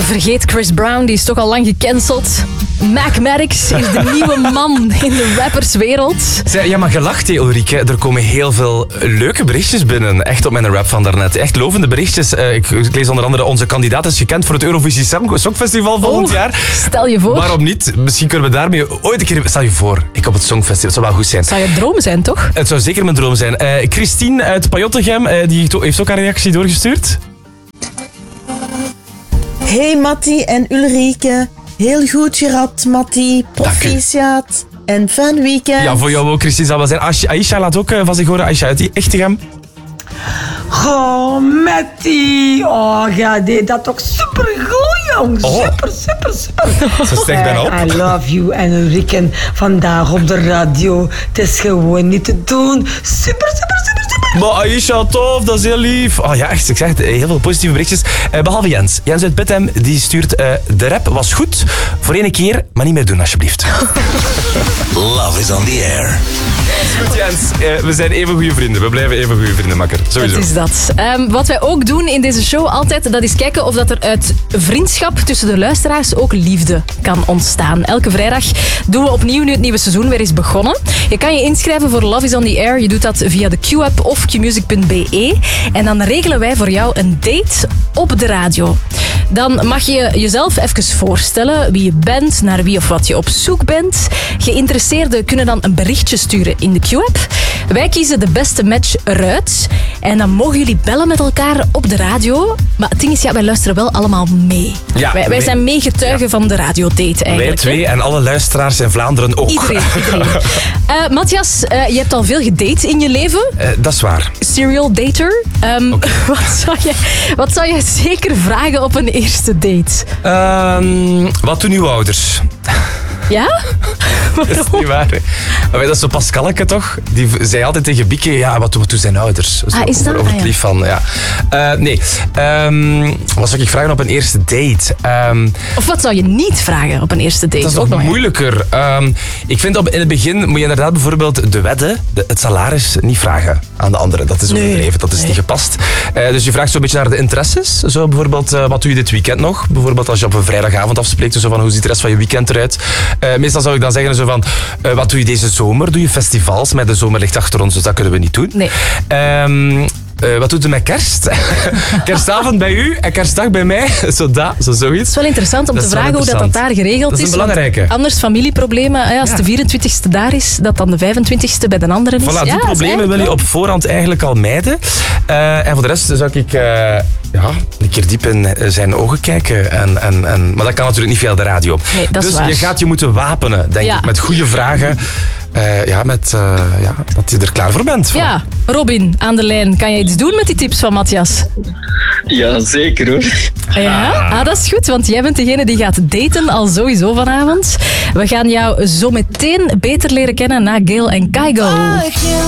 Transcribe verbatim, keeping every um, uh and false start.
vergeet Chris Brown, die is toch al lang gecanceld. Mac Maddox is de nieuwe man in de rapperswereld. Ja, maar gelacht, hè, Ulrike. Er komen heel veel leuke berichtjes binnen. Echt op mijn rap van daarnet. Echt lovende berichtjes. Uh, ik, ik lees onder andere, onze kandidaat is gekend voor het Eurovisie Songfestival volgend oh, jaar. Stel je voor. Waarom niet? Misschien kunnen we daarmee ooit een keer... Stel je voor, ik op het Songfestival. Het zou wel goed zijn. Het zou je droom zijn, toch? Het zou zeker mijn droom zijn. Uh, Christine uit Pajottegem, uh, die heeft ook haar reactie doorgestuurd. Hey Mattie en Ulrike. Heel goed gerad, Mattie. Proficiat. En fijn weekend. Ja, voor jou ook, Christine, zal wel zijn. Aisha laat ook uh, van zich horen. Aisha uit Echtegem. Oh, Mattie. Oh, ja, deed dat toch supergoed, jong. Oh. Super, super, super. Ze stijgt bijna op. I love you en Ulrike vandaag op de radio. Het is gewoon niet te doen. Super, super, super, super. Maar Aisha, tof, dat is heel lief. Oh ja, echt, ik zeg het, heel veel positieve berichtjes. Uh, behalve Jens. Jens uit Pittem, die stuurt... Uh, de rap was goed, voor één keer, maar niet meer doen, alsjeblieft. Love is on the air. Goed, Jens. Uh, we zijn even goede vrienden. We blijven even goede vrienden, makker. Sowieso. Dat is dat. Um, wat wij ook doen in deze show altijd, dat is kijken of dat er uit vriendschap tussen de luisteraars ook liefde kan ontstaan. Elke vrijdag doen we opnieuw, nu het nieuwe seizoen weer is begonnen. Je kan je inschrijven voor Love is on the Air. Je doet dat via de Q-app of q music punt b e. En dan regelen wij voor jou een date op de radio. Dan mag je jezelf even voorstellen wie je bent, naar wie of wat je op zoek bent. Geïnteresseerden kunnen dan een berichtje sturen in de Q-app. Wij kiezen de beste match eruit. En dan mogen jullie bellen met elkaar op de radio. Maar het ding is, ja, wij luisteren wel allemaal mee. Ja, wij, wij mee. zijn meegetuigen ja. van de radiodate eigenlijk. Wij twee en alle luisteraars in Vlaanderen ook. Iedereen. iedereen. uh, Matthias, uh, je hebt al veel gedate in je leven. Uh, dat is waar. Serial dater. Um, okay. wat, zou je, wat zou je zeker vragen op een eerste date? Um, wat doen uw ouders? Ja? Dat is niet waar. Maar dat is zo Pascalke toch? Die zei altijd tegen Bieke, ja, wat, wat doen zijn ouders? Zo, ah, is dat? Over, over ah, het ja. lief van, ja. Uh, nee. Um, wat zou ik vragen op een eerste date? Um, of wat zou je niet vragen op een eerste date? Dat is nog ook moeilijker. Um, ik vind op, in het begin moet je inderdaad bijvoorbeeld de wedden, de, het salaris, niet vragen aan de anderen. Dat is overdreven, nee. dat is nee. niet gepast. Uh, dus je vraagt zo'n beetje naar de interesses. Zo bijvoorbeeld, uh, wat doe je dit weekend nog? Bijvoorbeeld als je op een vrijdagavond afspreekt, zo van, hoe ziet de rest van je weekend eruit? Uh, meestal zou ik dan zeggen zo van, uh, wat doe je deze zomer? Doe je festivals? Met de zomer ligt achter ons, dus dat kunnen we niet doen. Nee. Um, Uh, wat doet u met kerst? Kerstavond bij u en kerstdag bij mij. Zo dat, zo zoiets. Het is wel interessant om dat te vragen hoe dat, dat daar geregeld is. Dat is een belangrijke. Anders familieproblemen, als ja. de vierentwintigste daar is, dat dan de vijfentwintigste bij de andere is. Voilà, die ja, problemen wil je op voorhand eigenlijk al mijden. Uh, en voor de rest zou ik uh, ja, een keer diep in zijn ogen kijken. En, en, en, maar dat kan natuurlijk niet via de radio. Nee, dat dus is waar. je gaat je moeten wapenen, denk ja. ik, met goede vragen. Uh, ja, met, uh, ja, dat je er klaar voor bent. Van. Ja, Robin, aan de lijn. Kan je iets doen met die tips van Matthias? Ja, zeker hoor. Ja, ah, dat is goed, want jij bent degene die gaat daten al sowieso vanavond. We gaan jou zo meteen beter leren kennen na Gail en Kygo.